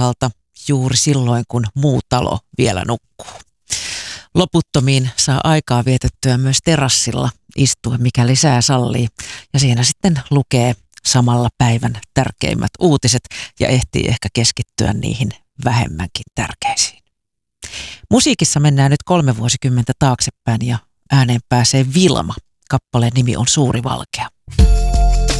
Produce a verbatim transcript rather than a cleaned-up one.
alhaalta juuri silloin, kun muu talo vielä nukkuu. Loputtomiin saa aikaa vietettyä myös terassilla istuen, mikäli sää sallii, ja siinä sitten lukee samalla päivän tärkeimmät uutiset ja ehtii ehkä keskittyä niihin vähemmänkin tärkeisiin. Musiikissa mennään nyt kolme vuosikymmentä taaksepäin ja ääneen pääsee Vilma. Kappaleen nimi on Suuri Valkea.